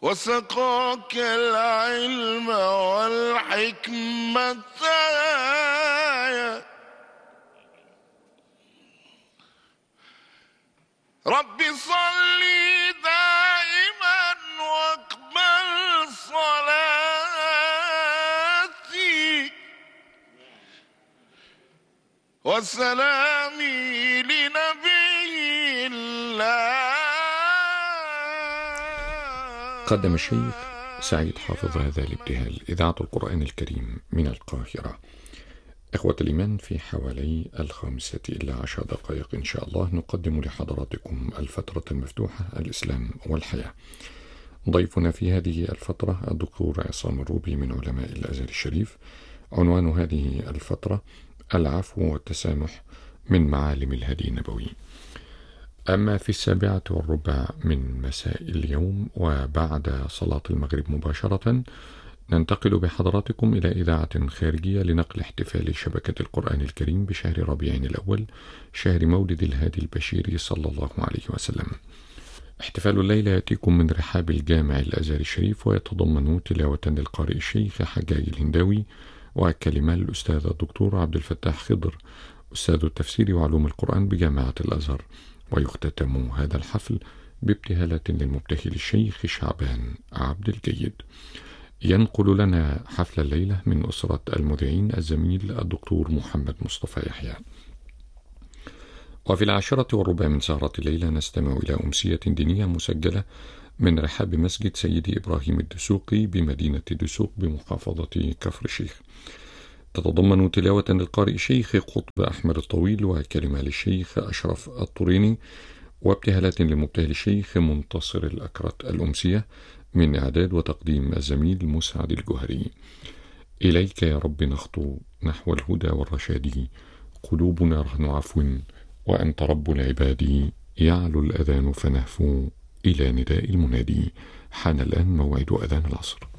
وسقاك العلم والحكمة رب صلي دائما واقبل صلاتي وسلامي لنبي الله. قدم الشيخ سعيد حافظ هذا الابتهال إذاعة القرآن الكريم من القاهرة. إخوة الإيمان، في حوالي 15 إن شاء الله نقدم لحضراتكم الفترة المفتوحة الإسلام والحياة. ضيفنا في هذه الفترة الدكتور عصام الروبي من علماء الأزهر الشريف. عنوان هذه الفترة العفو والتسامح من معالم الهدي النبوي. أما في 7:15 من مساء اليوم وبعد صلاة المغرب مباشرة ننتقل بحضراتكم إلى إذاعة خارجية لنقل احتفال شبكة القرآن الكريم بشهر ربيع الأول، شهر مولد الهادي البشير صلى الله عليه وسلم. احتفال الليلة يأتيكم من رحاب الجامع الأزهر الشريف، ويتضمن تلاوة للقارئ الشيخ حجاج الهنداوي وكلمة للأستاذ الدكتور عبد الفتاح خضر أستاذ التفسير وعلوم القرآن بجامعة الأزهر. ويختتم هذا الحفل بابتهالات للمبتهل الشيخ شعبان عبد الجيد. ينقل لنا حفل الليلة من أسرة المذيعين الزميل الدكتور محمد مصطفى يحيى. وفي 10:15 من سهرة الليلة نستمع إلى أمسية دينية مسجلة من رحاب مسجد سيدي إبراهيم الدسوقي بمدينة دسوق بمحافظة كفر الشيخ. تتضمن تلاوة للقارئ الشيخ قطب أحمد الطويل وكلمة للشيخ أشرف الطريني وابتهالات للمبتهل الشيخ منتصر الأكرت. الأمسية من إعداد وتقديم الزميل مسعد الجوهري. إليك يا رب نخطو نحو الهدى والرشاد، قلوبنا رهن عفو وأنت رب العباد، يعلو الأذان فنهفو إلى نداء المنادي. حان الآن موعد أذان العصر.